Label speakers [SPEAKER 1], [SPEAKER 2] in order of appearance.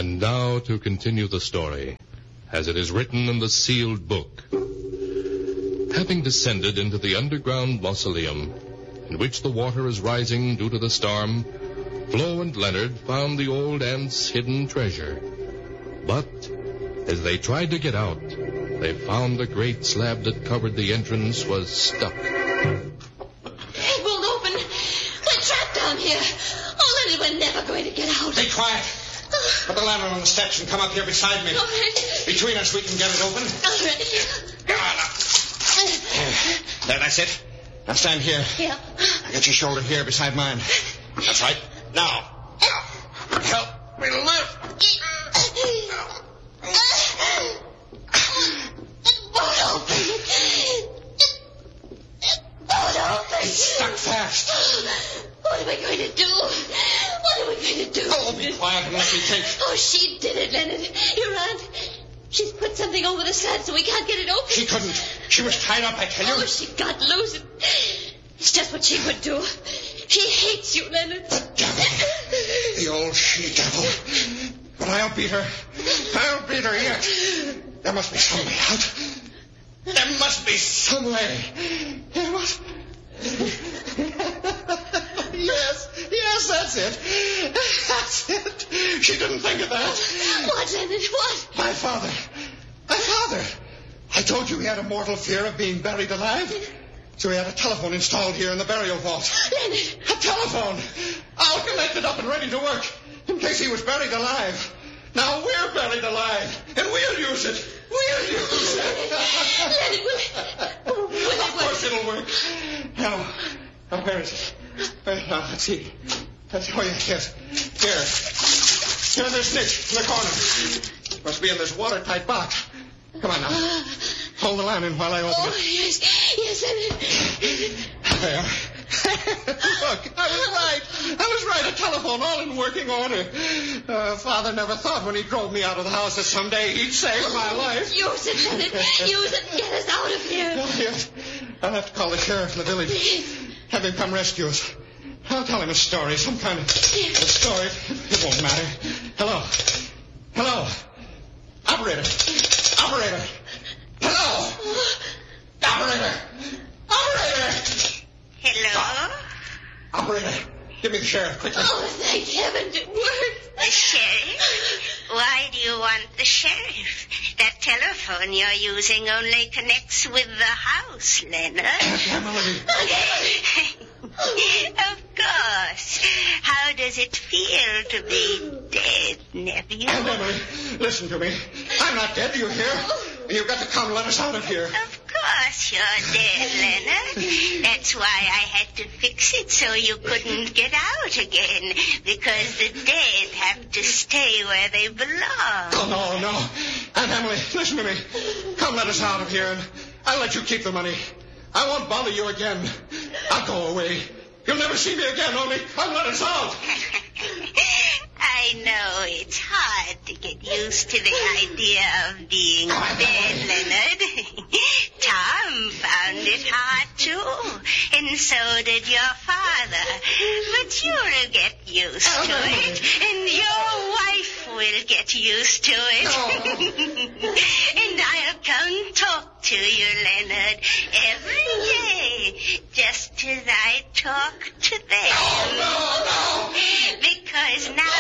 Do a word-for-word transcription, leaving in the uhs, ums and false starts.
[SPEAKER 1] And now to continue the story, as it is written in the sealed book. Having descended into the underground mausoleum, in which the water is rising due to the storm, Flo and Leonard found the old aunt's hidden treasure. But as they tried to get out, they found the great slab that covered the entrance was stuck.
[SPEAKER 2] It won't open. We're trapped down here. Oh, Leonard, we're never going to get out.
[SPEAKER 3] Be quiet. Put the lantern on the steps and come up here beside me.
[SPEAKER 2] All right.
[SPEAKER 3] Between us, we can get it open.
[SPEAKER 2] All right.
[SPEAKER 3] Come on now. There, that's it. Now stand here.
[SPEAKER 2] Yeah.
[SPEAKER 3] I got your shoulder here beside mine. That's right. Now. Now. Help me lift.
[SPEAKER 2] It won't open. It won't open.
[SPEAKER 3] It's stuck fast.
[SPEAKER 2] What are we going to do? What are we going to do?
[SPEAKER 3] Oh, be quiet and let me think.
[SPEAKER 2] Oh, she did it, Leonard. Your aunt. She's put something over the slab so we can't get it open.
[SPEAKER 3] She couldn't. She was tied up, I tell you.
[SPEAKER 2] Oh, she got loose. It's just what she would do. She hates you, Leonard.
[SPEAKER 3] The devil. The old she-devil. But I'll beat her. I'll beat her yet. There must be some way out. There must be some way. There must... Yes, yes, that's it. That's it. She didn't think of that.
[SPEAKER 2] What, Leonard, what?
[SPEAKER 3] My father. My father. I told you he had a mortal fear of being buried alive. So he had a telephone installed here in the burial vault.
[SPEAKER 2] Leonard.
[SPEAKER 3] A telephone. All connected up and ready to work. In case he was buried alive. Now we're buried alive. And we'll use it. We'll use it.
[SPEAKER 2] Leonard, will it... Will it
[SPEAKER 3] Of course it'll work. Now, now where is it? Where, now, let's see. Let's, oh, yes, yes. Here. Here in this niche in the corner. Must be in this watertight box. Come on now. Hold the lantern while I open
[SPEAKER 2] oh,
[SPEAKER 3] it.
[SPEAKER 2] Oh, yes. Yes, Leonard.
[SPEAKER 3] There. Look, I was right. I was right. A telephone all in working order. Uh, Father never thought when he drove me out of the house that someday he'd save my life.
[SPEAKER 2] Use it, Leonard. Use it and get us out of here.
[SPEAKER 3] Oh, yes. I'll have to call the sheriff in the village. Have him come rescue us. I'll tell him a story, some kind of a story. It won't matter. Hello. Hello. Operator. Operator. Hello. Operator. Operator.
[SPEAKER 4] Hello?
[SPEAKER 3] Operator, give me the sheriff, quickly.
[SPEAKER 2] Oh, thank heaven it worked.
[SPEAKER 4] The sheriff? Why do you want the sheriff? That telephone you're using only connects with the house, Leonard.
[SPEAKER 3] Emily.
[SPEAKER 4] Of course. How does it feel to be dead, nephew?
[SPEAKER 3] And Emily, listen to me. I'm not dead, do you hear? You've got to come and let us out of here.
[SPEAKER 4] Of course you're dead, Leonard. That's why I had to fix it so you couldn't get out again. Because the dead have to stay where they belong.
[SPEAKER 3] Oh, no, no. Aunt Emily, listen to me. Come let us out of here, and I'll let you keep the money. I won't bother you again. I'll go away. You'll never see me again, only come let us out.
[SPEAKER 4] I know it's hard to get used to the idea of being dead, Leonard. Tom found it hard, too. And so did your father. But you'll get used to it. And your wife will get used to it. And I'll come talk to you, Leonard, every day. Just as I talk to them.
[SPEAKER 3] No, no, no.
[SPEAKER 4] Because now